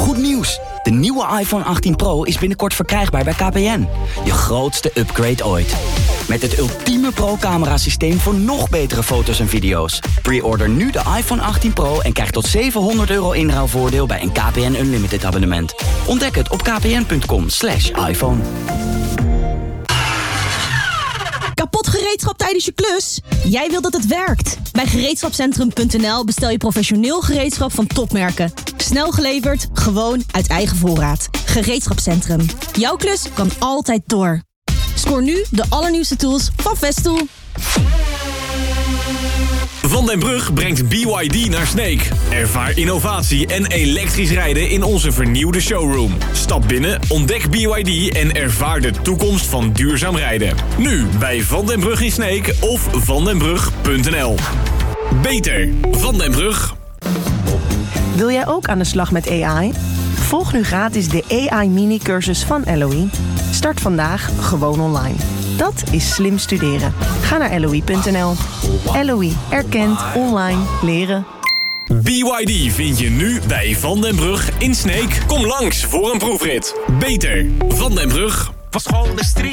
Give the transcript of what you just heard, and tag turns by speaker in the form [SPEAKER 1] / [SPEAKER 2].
[SPEAKER 1] Goed nieuws! De nieuwe iPhone 18 Pro is binnenkort verkrijgbaar bij KPN. Je grootste upgrade ooit. Met het ultieme pro-camera-systeem voor nog betere foto's en video's. Pre-order nu de iPhone 18 Pro en krijg tot €700 inruilvoordeel bij een KPN Unlimited abonnement. Ontdek het op kpn.com/iPhone.
[SPEAKER 2] Kapot gereedschap tijdens je klus? Jij wilt dat het werkt. Bij gereedschapcentrum.nl bestel je professioneel gereedschap van topmerken. Snel geleverd, gewoon uit eigen voorraad. Gereedschapcentrum. Jouw klus kan altijd door. Scoor nu de allernieuwste tools van Festool.
[SPEAKER 3] Van den Brug brengt BYD naar Sneek. Ervaar innovatie en elektrisch rijden in onze vernieuwde showroom. Stap binnen, ontdek BYD en ervaar de toekomst van duurzaam rijden. Nu bij Van den Brug in Sneek of vandenbrug.nl. Beter Van den Brug.
[SPEAKER 4] Wil jij ook aan de slag met AI? Volg nu gratis de AI mini-cursus van LOE. Start vandaag gewoon online. Dat is slim studeren. Ga naar LOE.nl. LOE erkent online leren.
[SPEAKER 3] BYD vind je nu bij Van den Brug in Sneek. Kom langs voor een proefrit. Beter Van den Brug.
[SPEAKER 5] Van school de street